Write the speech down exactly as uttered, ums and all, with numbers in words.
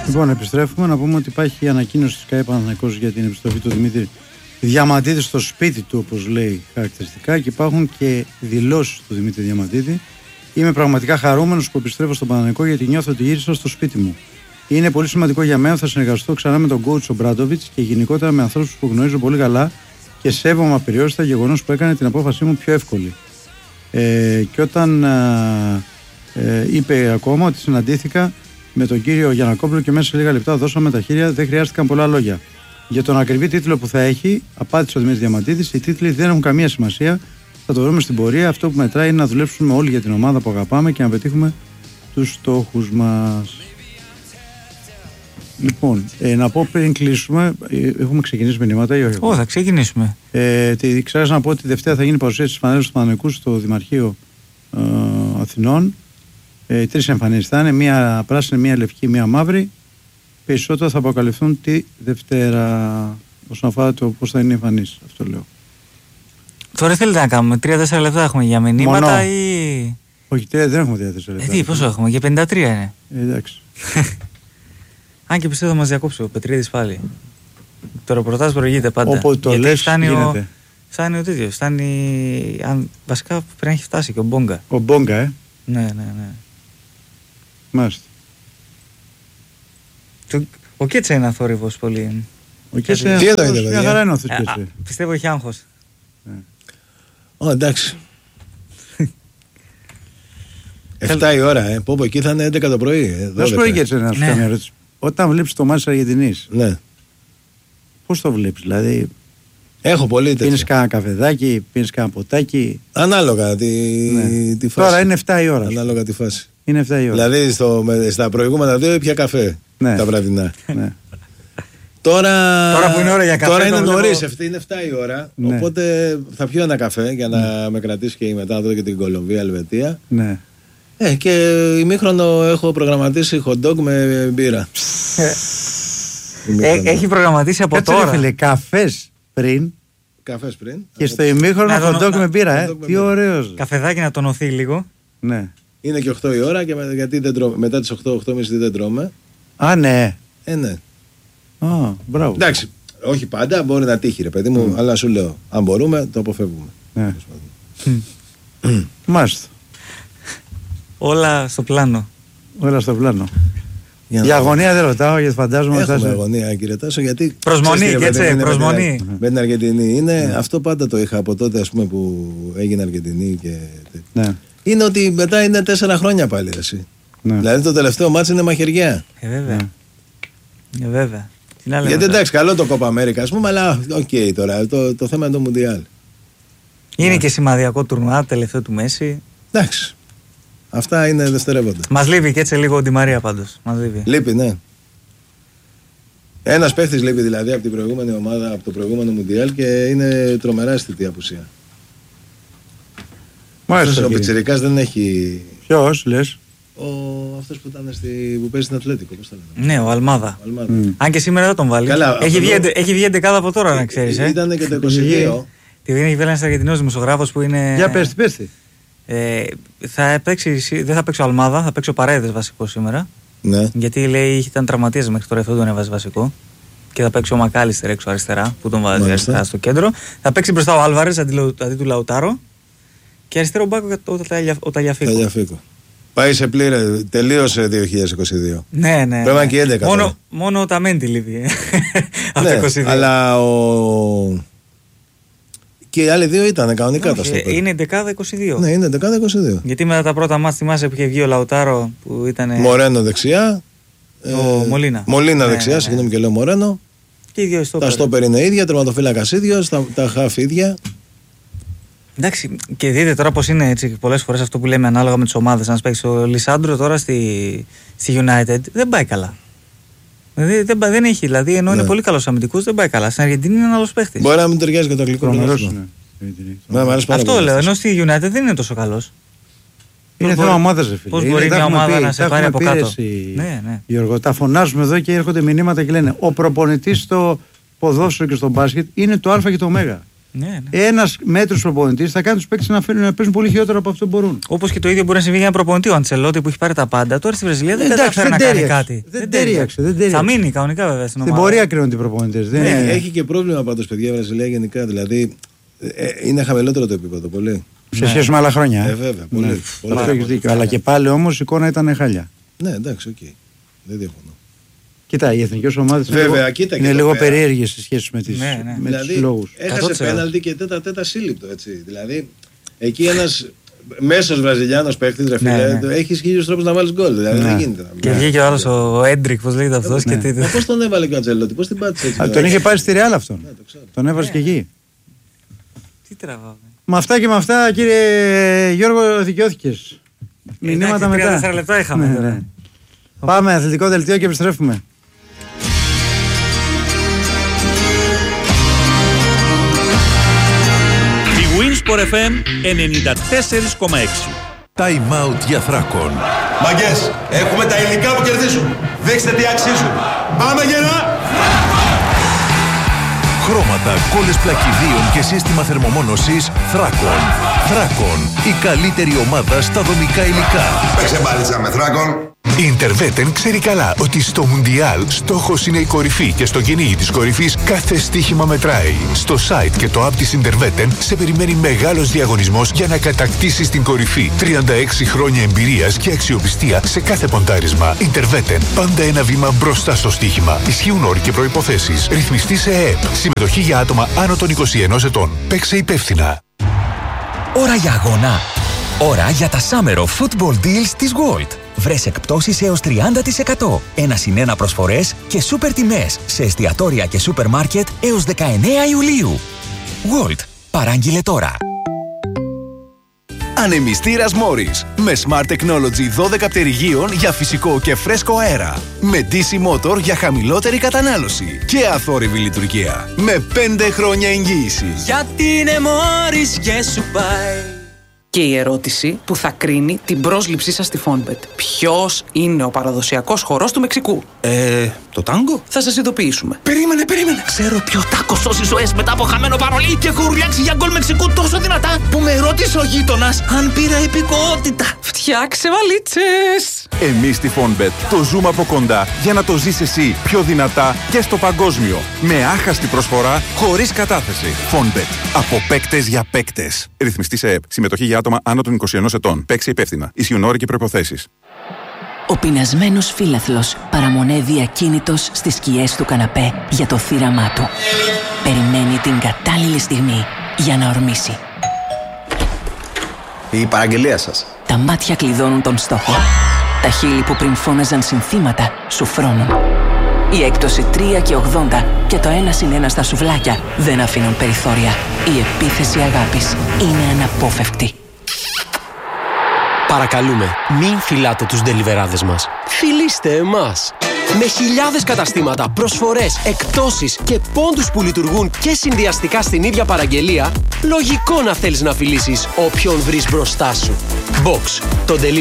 Λοιπόν, επιστρέφουμε να πούμε ότι υπάρχει ανακοίνωση της ΚΑΕ Παναθηναϊκός για την επιστροφή του Δημήτρη Διαμαντίδη στο σπίτι του, όπως λέει χαρακτηριστικά, και υπάρχουν και δηλώσεις του Δημήτρη Διαμαντίδη. Είμαι πραγματικά χαρούμενος που επιστρέφω στον Παναθηναϊκό γιατί νιώθω ότι γύρισα στο σπίτι μου. Είναι πολύ σημαντικό για μένα. Θα συνεργαστώ ξανά με τον coach ο Μπράντοβιτς και γενικότερα με ανθρώπους που γνωρίζω πολύ καλά και σέβομαι απεριόριστα, γεγονός που έκανε την απόφασή μου πιο εύκολη. Ε, και όταν ε, ε, είπε ακόμα ότι συναντήθηκα με τον κύριο Γιαννακόπουλο και μέσα σε λίγα λεπτά δώσαμε τα χέρια, δεν χρειάστηκαν πολλά λόγια. Για τον ακριβή τίτλο που θα έχει, απάντησε ο Δημήτρης Διαμαντίδης, οι τίτλοι δεν έχουν καμία σημασία. Θα το βρούμε στην πορεία. Αυτό που μετράει είναι να δουλέψουμε όλοι για την ομάδα που αγαπάμε και να πετύχουμε τους στόχους μας. Λοιπόν, ε, να πω πριν κλείσουμε, ε, έχουμε ξεκινήσει μηνύματα ή όχι? Ω, θα ξεκινήσουμε. Ε, Ξέχασα να πω ότι Δευτέρα θα γίνει παρουσίαση της φανέλας του Παναθηναϊκού στο Δημαρχείο ε, Αθηνών. Ε, τρεις εμφανίσεις θα είναι, μία πράσινη, μία λευκή, μία μαύρη. Περισσότερο θα αποκαλυφθούν τη Δευτέρα όσον αφορά το πώς θα είναι οι εμφανίσεις. Αυτό λέω. Τώρα θέλετε να κάνουμε τρία τέσσερα λεπτά έχουμε για μηνύματα. Μονό. Ή... Όχι, δεν έχουμε τρία τέσσερα λεπτά. Ε, τι, πόσο έχουμε, για πενήντα τρία είναι. Ε, εντάξει. Αν και πιστεύω θα μας διακόψει ο Πετρίδης πάλι. Το ρεπορτάζ προηγείται πάντα. Όποτε το λες φτάνει γίνεται. Ο... Φτάνει ο τέτοιος, φτάνει... Αν... Βασικά πρέπει να έχει φτάσει και ο Μπόγκα. Ο Μπόγκα, ε. Ναι, ναι, ναι. Μάλιστα. Το... Ο Κέτσα είναι αθόρυβος πολύ. Ο Κέτσα τι εδώ είναι, μια χαρά είναι ο Κέτσα. Πιστεύω έχει άγχος. Ω, εντάξει. εφτά η ώρα, ε. Πω πω, εκεί θα είναι έντεκα το πρωί. Δεν σου πρωί Κέτσα να σου κάνω μια ερώτηση. Όταν βλέπεις το μάτι της Αργεντινής, ναι. Πώς το βλέπεις, δηλαδή? Έχω πολύ τέτοιο. Πίνεις κάνα καφεδάκι, πίνεις κάνα ποτάκι? Ανάλογα τη, ναι. τη φάση. Τώρα είναι εφτά η ώρα. Ανάλογα τη φάση. Είναι εφτά η ώρα. Δηλαδή στο, με, στα προηγούμενα δύο πια καφέ. Ναι. Τα βραδινά. Ναι. Τώρα, τώρα που είναι ώρα για καφέ. Τώρα είναι νωρίς, βλέπω... είναι εφτά η ώρα. Ναι. Οπότε θα πιω ένα καφέ για να ναι. με κρατήσει και μετά εδώ και την Κολομβία, Ελβετία. Ναι. Ε, και ημίχρονο έχω προγραμματίσει hot dog με μπύρα. ε, έχει προγραμματίσει από Κάτσε τώρα. Φίλε, καφές πριν. Καφές πριν. Και στο ημίχρονο hot dog με μπύρα, ε. Τι ωραίος. Καφεδάκι να τονωθεί λίγο. Ναι. Είναι και οκτώ η ώρα και με, γιατί δεν τρώμε, μετά τις οκτώ, οκτώ και μισή δεν τρώμε. Α, ναι. Ε, ναι. Α, μπράβο. Εντάξει, όχι πάντα, μπορεί να τύχει ρε παιδί μου, mm. αλλά σου λέω, αν μπορούμε το αποφεύγουμε. Ναι. Μάλιστα. Όλα στο πλάνο. Όλα στο πλάνο. Για, Για αγωνία δεν ρωτάω, γιατί φαντάζομαι ότι θα αγωνία, κύριε Τάσο, γιατί. Προσμονή, και έτσι, προσμονή. Με την Αργεντινή. Είναι, αυτό πάντα το είχα από τότε, ας πούμε, που έγινε Αργεντινή και. Ναι. Είναι ότι μετά είναι τέσσερα χρόνια πάλι εσύ. Ναι. Δηλαδή το τελευταίο μάτς είναι μαχαιριά. Ε, βέβαια. Ναι. Ε, βέβαια. Γιατί μετά. Εντάξει, καλό το Κόπα Αμέρικα, ας πούμε, αλλά οκ okay, τώρα. Το, το θέμα είναι το Μουντιάλ. Είναι yeah. και σημαδιακό τουρνουά, τελευταίο του Μέση. Εντάξει. Αυτά είναι δευτερεύοντα. Μας λείπει και έτσι λίγο ο Ντι Μαρία πάντως. Μας λείπει. Λείπει, ναι. Ένας παίχτης λείπει δηλαδή από την προηγούμενη ομάδα, από το προηγούμενο Μουντιάλ και είναι τρομερά αισθητή απουσία. Μάλιστα. Ο Πιτσιρικάς δεν έχει. Ποιος λες? Ο... Αυτός που, ήταν στη... που παίζει στην Ατλέτικο. Πώς το λένε. Ναι, ο Αλμάδα. Ο Αλμάδα. Mm. Αν και σήμερα δεν τον βάλει. Καλά, έχει, βγει, αυτό... έχει βγει εντεκάδα από τώρα, να ξέρεις. Ε. Ήταν και το είκοσι δύο. Τη δίνει ένας Αργεντινός δημοσιογράφος που είναι. Για πες, πες. Ε, θα παίξει, δεν θα παίξει ο Αλμάδα, θα παίξει ο Παρέδες βασικό σήμερα. Ναι. Γιατί λέει ήταν τραυματίας μέχρι τώρα, αυτό τον έβαζε βασικό. Και θα παίξει ο Μακάλιστερ έξω αριστερά, που τον βάζει αριστερά στο κέντρο. Θα παίξει μπροστά ο Άλβαρες αντί, αντί του Λαουτάρο. Και αριστερό μπάκο ο Ταλιαφίκο. Πάει σε πλήρε, τελείωσε δύο χιλιάδες είκοσι δύο. Ναι, ναι. Πρέπει να και έντεκα. Μόνο, μόνο ο Ταμέντι λείπει. Ναι, είκοσι δύο. Αλλά ο. Και οι άλλοι δύο ήταν κανονικά τα στόπερ. Είναι δεκάδα είκοσι δύο. Ναι, είναι δεκάδα είκοσι δύο. Γιατί μετά τα πρώτα μάτς θυμάσαι που είχε βγει ο Λαουτάρο που ήταν. Μορένο δεξιά. Ο ε, Μολίνα. Μολίνα ναι, δεξιά, ναι, ναι. Συγγνώμη και λέω Μορένο. Και οι δύο στόπερ. Τα στόπερ είναι ίδια, τερματοφύλακας ίδιος, τα, τα χαφ ίδια. Εντάξει, και δείτε τώρα πως είναι έτσι πολλές φορές αυτό που λέμε ανάλογα με τις ομάδες. Αν παίξει ο Λισάντρο τώρα στη, στη United, δεν πάει καλά. Δηλαδή δεν, δεν έχει, δηλαδή ενώ ναι. είναι πολύ καλός αμυντικός, δεν πάει καλά. Στην Αργεντινή είναι ένα άλλος παίχτης. Μπορεί να μην ταιριάζει και το αγγλικό πρόβλημα. Αυτό λέω, ενώ στη United δεν είναι τόσο καλός. Είναι θέμα ομάδας, ρε φίλε. Πώς μπορεί μια ομάδα να σε πάρει από κάτω. Ναι, ναι. Γιώργο, τα φωνάζουμε εδώ και έρχονται μηνύματα και λένε ο προπονητής στο ποδόσφαιρο και στο μπάσκετ είναι το Α και το Ω. Ναι, ναι. Ένας μέτρος προπονητής θα κάνει τους παίκτες να, να παίζουν πολύ χειρότερο από αυτό που μπορούν. Όπως και το ίδιο μπορεί να συμβεί για ένα προπονητή. Ο Αντσελότη που έχει πάρει τα πάντα. Τώρα στη Βραζιλία δεν κατάφερε να κάνει κάτι. Δεν τέριαξε. Θα μείνει κανονικά βέβαια στην ομάδα. Στην πορεία κρίνονται οι προπονητές. Ναι, είναι... Έχει και πρόβλημα πάντως, παιδιά, η Βραζιλία γενικά. Δηλαδή ε, είναι χαμηλότερο το επίπεδο πολύ. Σε ναι. σχέση με άλλα χρόνια. Ε, βέβαια. Πολύ, ναι. πολύ, πολύ, πολύ, πολύ, αλλά και πάλι όμως η εικόνα ήταν χάλια. Ναι, εντάξει, οκ. Okay. Δεν διαφωνώ. Κοίτα, οι εθνικές ομάδες βέβαια, είναι, κοίτα, είναι λίγο περίεργες σε σχέση με, τις, ναι, ναι. με δηλαδή, τους λόγους. Έχασε πέναλτι και τέτα τέτα σύλληπτο, έτσι. Δηλαδή, εκεί ένας μέσος Βραζιλιάνος παίκτης, ρε φίλε, ναι, ναι. έχεις χίλιους τρόπους να βάλεις γκολ. Δηλαδή, ναι. δεν γίνεται. Και βγήκε ο άλλος ο Έντρικ, πώς λέγεται αυτός. Ναι. Και πώς τον έβαλε και ο Αντσελότη, πώς την πάτησε έτσι. Α, τον είχε πάρει στη Ρεάλ αυτόν. Ναι, το τον έβαλε και εκεί. Τι τραβάμε. Με αυτά και με αυτά, κύριε Γιώργο, δικαιώθηκες. Μηνύματα μετά. τέσσερα λεπτά είχαμε. Πάμε, αθλητικό δελτίο και επιστρέφουμε. Winsport εφ εμ ενενήντα τέσσερα κόμμα έξι. Time out για Θράκον. Μαγκές, έχουμε τα υλικά που κερδίζουν. Δείξτε τι αξίζουν. Πάμε γερά! Χρώματα, κόλλες πλακιδίων και σύστημα θερμομόνωσης Θράκον. Θράκον, η καλύτερη ομάδα στα δομικά υλικά. Παίξε μπάλιτσα με Θράκον. Η Interveten ξέρει καλά ότι στο Μουντιάλ στόχος είναι η κορυφή και στο κυνήγι της κορυφής κάθε στοίχημα μετράει. Στο site και το app της Interveten σε περιμένει μεγάλος διαγωνισμός για να κατακτήσεις την κορυφή. τριάντα έξι χρόνια εμπειρίας και αξιοπιστία σε κάθε ποντάρισμα. Interveten, πάντα ένα βήμα μπροστά στο στοίχημα. Ισχύουν όροι και προϋποθέσεις. Ρυθμιστή σε ΕΕΠ. Συμμετοχή για άτομα άνω των είκοσι ενός ετών. Παίξε υπεύθυνα. Ώρα για αγώνα. Ώρα για τα Summer of Football Deals της Gold. Βρες εκπτώσεις έως τριάντα τοις εκατό. Ένα συν ένα προσφορές και σούπερ τιμές σε εστιατόρια και σούπερ μάρκετ έως δεκαεννέα Ιουλίου. Gold. Παράγγειλε τώρα. Ανεμιστήρας Morris. Με Smart Technology δώδεκα πτερυγίων για φυσικό και φρέσκο αέρα. Με ντι σι Motor για χαμηλότερη κατανάλωση. Και αθόρυβη λειτουργία. Με πέντε χρόνια εγγύηση. Γιατί είναι Morris και σου πάει. Και η ερώτηση που θα κρίνει την πρόσληψή σας στη Fonbet. Ποιος είναι ο παραδοσιακός χορός του Μεξικού? Ε, το τάγκο? Θα σας ειδοποιήσουμε. Περίμενε, περίμενε. Ξέρω ποιο τάκο σώσει ζωές μετά από χαμένο παρολί και έχω ουρλιάξει για γκολ Μεξικού τόσο δυνατά που με ρώτησε ο γείτονας αν πήρα υπηκότητα. Φτιάξε βαλίτσες. Εμείς στη Fonbet το ζούμε από κοντά για να το ζεις εσύ πιο δυνατά και στο παγκόσμιο. Με άχαστη προσφορά, χωρίς κατάθεση. Fonbet. Από παίκτες για παίκτες. Ρυθμιστή σε ΕΕΠ. Συμμετοχή για άτομα άνω των είκοσι ενός ετών. Παίξε υπεύθυνα. Ισχύουν όροι και προϋποθέσεις. Ο πεινασμένος φίλαθλος παραμονεύει ακίνητος στις σκιές του καναπέ για το θύραμά του. Περιμένει την κατάλληλη στιγμή για να ορμήσει. Η παραγγελία σας. Τα μάτια κλειδώνουν τον στόχο. Τα χείλη που πριν φώναζαν συνθήματα σου φρώνουν. Η έκπτωση τρία και ογδόντα και το ένα συν ένα στα σουβλάκια δεν αφήνουν περιθώρια. Η επίθεση αγάπης είναι αναπόφευκτη. Παρακαλούμε, μην φυλάτε τους ντελιβεράδες μας. Φιλήστε εμάς. Με χιλιάδες καταστήματα, προσφορές, εκπτώσεις και πόντους που λειτουργούν και συνδυαστικά στην ίδια παραγγελία, λογικό να θέλεις να φιλήσεις όποιον βρεις μπροστά σου. Box, το delivery